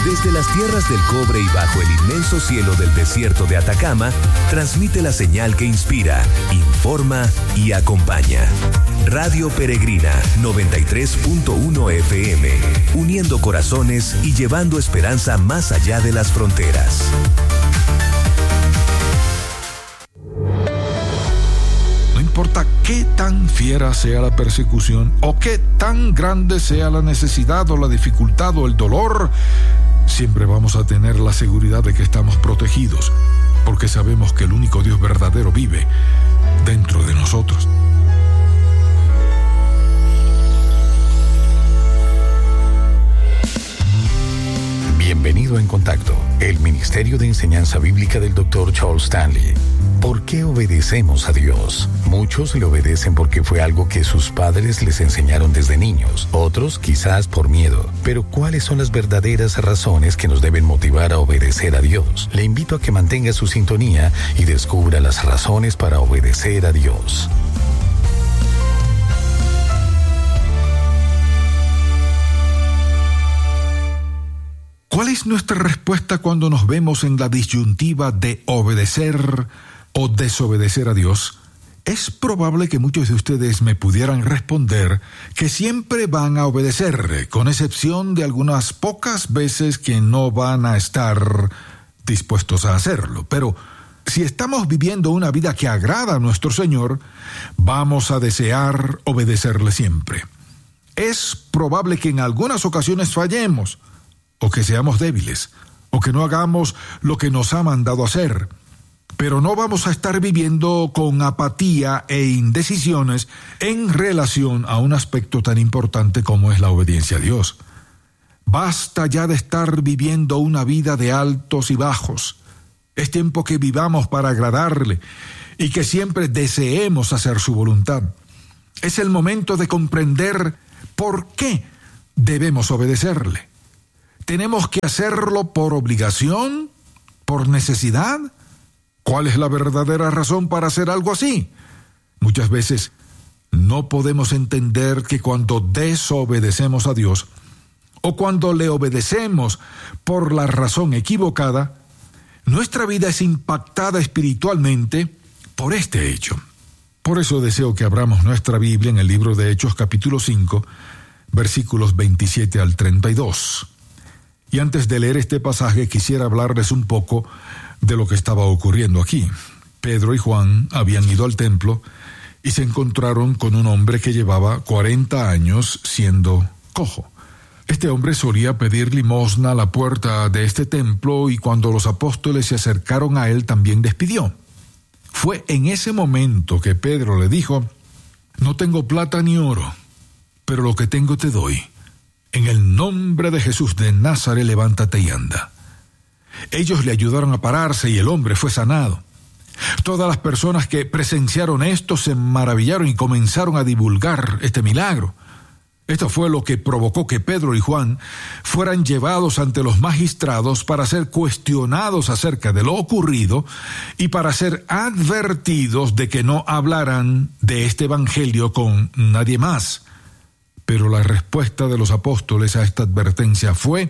Desde las tierras del cobre y bajo el inmenso cielo del desierto de Atacama, transmite la señal que inspira, informa y acompaña. Radio Peregrina 93.1 FM, uniendo corazones y llevando esperanza más allá de las fronteras. No importa qué tan fiera sea la persecución o qué tan grande sea la necesidad o la dificultad o el dolor, siempre vamos a tener la seguridad de que estamos protegidos, porque sabemos que el único Dios verdadero vive dentro de nosotros. Bienvenido a En Contacto, el Ministerio de Enseñanza Bíblica del Dr. Charles Stanley. ¿Por qué obedecemos a Dios? Muchos le obedecen porque fue algo que sus padres les enseñaron desde niños, otros quizás por miedo. Pero ¿cuáles son las verdaderas razones que nos deben motivar a obedecer a Dios? Le invito a que mantenga su sintonía y descubra las razones para obedecer a Dios. ¿Cuál es nuestra respuesta cuando nos vemos en la disyuntiva de obedecer o desobedecer a Dios? Es probable que muchos de ustedes me pudieran responder que siempre van a obedecer, con excepción de algunas pocas veces que no van a estar dispuestos a hacerlo. Pero si estamos viviendo una vida que agrada a nuestro Señor, vamos a desear obedecerle siempre. Es probable que en algunas ocasiones fallemos, o que seamos débiles, o que no hagamos lo que nos ha mandado hacer. Pero no vamos a estar viviendo con apatía e indecisiones en relación a un aspecto tan importante como es la obediencia a Dios. Basta ya de estar viviendo una vida de altos y bajos. Es tiempo que vivamos para agradarle y que siempre deseemos hacer su voluntad. Es el momento de comprender por qué debemos obedecerle. ¿Tenemos que hacerlo por obligación? ¿Por necesidad? ¿Cuál es la verdadera razón para hacer algo así? Muchas veces no podemos entender que cuando desobedecemos a Dios o cuando le obedecemos por la razón equivocada, nuestra vida es impactada espiritualmente por este hecho. Por eso deseo que abramos nuestra Biblia en el libro de Hechos capítulo 5, versículos 27 al 32. Y antes de leer este pasaje quisiera hablarles un poco de lo que estaba ocurriendo aquí. Pedro y Juan habían ido al templo y se encontraron con un hombre que llevaba 40 años siendo cojo. Este hombre solía pedir limosna a la puerta de este templo y cuando los apóstoles se acercaron a él también les pidió. Fue en ese momento que Pedro le dijo: «No tengo plata ni oro, pero lo que tengo te doy. En el nombre de Jesús de Nazaret, levántate y anda». Ellos le ayudaron a pararse y el hombre fue sanado. Todas las personas que presenciaron esto se maravillaron y comenzaron a divulgar este milagro. Esto fue lo que provocó que Pedro y Juan fueran llevados ante los magistrados para ser cuestionados acerca de lo ocurrido y para ser advertidos de que no hablaran de este evangelio con nadie más. Pero la respuesta de los apóstoles a esta advertencia fue: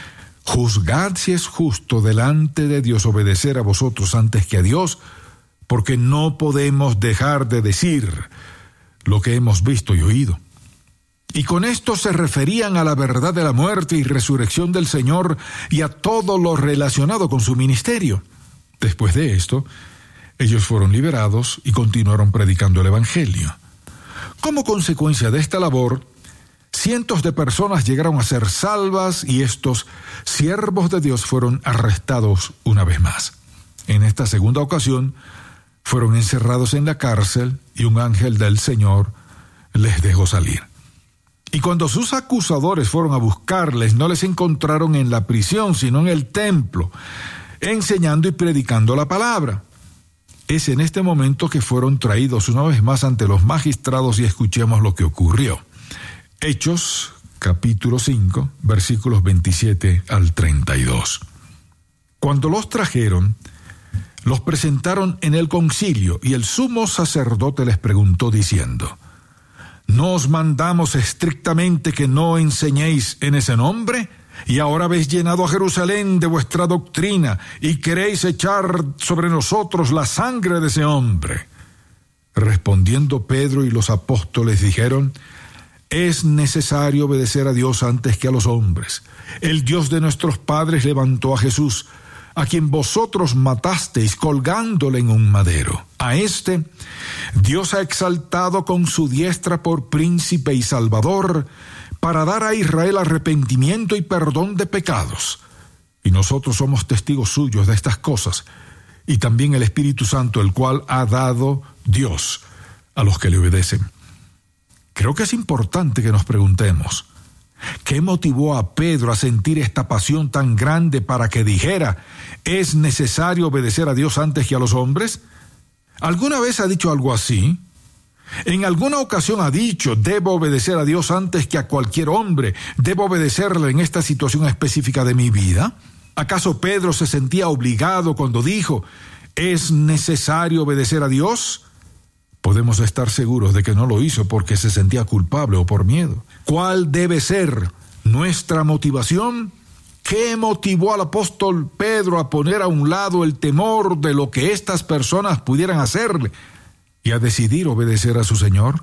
«Juzgad si es justo delante de Dios obedecer a vosotros antes que a Dios, porque no podemos dejar de decir lo que hemos visto y oído». Y con esto se referían a la verdad de la muerte y resurrección del Señor y a todo lo relacionado con su ministerio. Después de esto, ellos fueron liberados y continuaron predicando el evangelio. Como consecuencia de esta labor, cientos de personas llegaron a ser salvas y estos siervos de Dios fueron arrestados una vez más. En esta segunda ocasión, fueron encerrados en la cárcel y un ángel del Señor les dejó salir. Y cuando sus acusadores fueron a buscarles, no les encontraron en la prisión, sino en el templo, enseñando y predicando la palabra. Es en este momento que fueron traídos una vez más ante los magistrados y escuchemos lo que ocurrió. Hechos, capítulo 5, versículos 27 al 32. Cuando los trajeron, los presentaron en el concilio y el sumo sacerdote les preguntó diciendo: ¿No os mandamos estrictamente que no enseñéis en ese nombre? Y ahora habéis llenado a Jerusalén de vuestra doctrina y queréis echar sobre nosotros la sangre de ese hombre. Respondiendo Pedro y los apóstoles dijeron: es necesario obedecer a Dios antes que a los hombres. El Dios de nuestros padres levantó a Jesús, a quien vosotros matasteis colgándole en un madero. A este Dios ha exaltado con su diestra por príncipe y salvador, para dar a Israel arrepentimiento y perdón de pecados. Y nosotros somos testigos suyos de estas cosas, y también el Espíritu Santo, el cual ha dado Dios a los que le obedecen. Creo que es importante que nos preguntemos: ¿qué motivó a Pedro a sentir esta pasión tan grande para que dijera: es necesario obedecer a Dios antes que a los hombres? ¿Alguna vez ha dicho algo así? ¿En alguna ocasión ha dicho: debo obedecer a Dios antes que a cualquier hombre? ¿Debo obedecerle en esta situación específica de mi vida? ¿Acaso Pedro se sentía obligado cuando dijo: es necesario obedecer a Dios? Podemos estar seguros de que no lo hizo porque se sentía culpable o por miedo. ¿Cuál debe ser nuestra motivación? ¿Qué motivó al apóstol Pedro a poner a un lado el temor de lo que estas personas pudieran hacerle y a decidir obedecer a su Señor?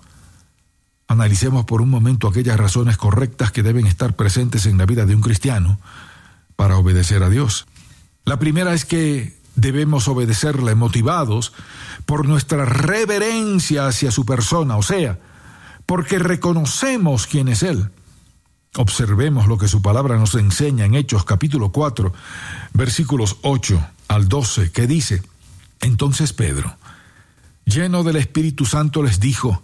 Analicemos por un momento aquellas razones correctas que deben estar presentes en la vida de un cristiano para obedecer a Dios. La primera es que debemos obedecerle motivados por nuestra reverencia hacia su persona, o sea, porque reconocemos quién es Él. Observemos lo que su palabra nos enseña en Hechos capítulo 4, versículos 8 al 12, que dice: entonces Pedro, lleno del Espíritu Santo, les dijo: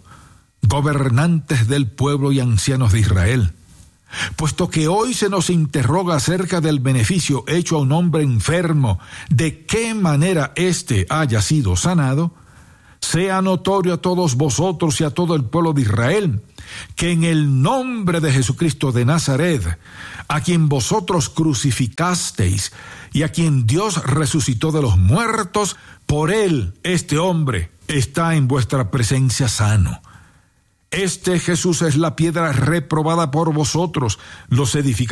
gobernantes del pueblo y ancianos de Israel, puesto que hoy se nos interroga acerca del beneficio hecho a un hombre enfermo, de qué manera éste haya sido sanado, sea notorio a todos vosotros y a todo el pueblo de Israel, que en el nombre de Jesucristo de Nazaret, a quien vosotros crucificasteis y a quien Dios resucitó de los muertos, por él este hombre está en vuestra presencia sano. Este Jesús es la piedra reprobada por vosotros, los edificadores